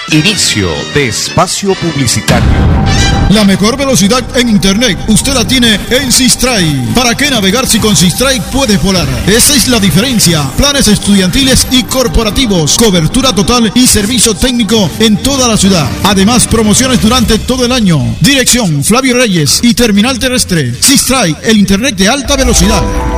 Inicio de espacio publicitario. La mejor velocidad en internet usted la tiene en Sistray. ¿Para qué navegar si con Sistray puedes volar? Esa es la diferencia. Planes estudiantiles y corporativos, cobertura total y servicio técnico en toda la ciudad. Además, promociones durante todo el año. Dirección Flavio Reyes y Terminal Terrestre. Sistray, el internet de alta velocidad.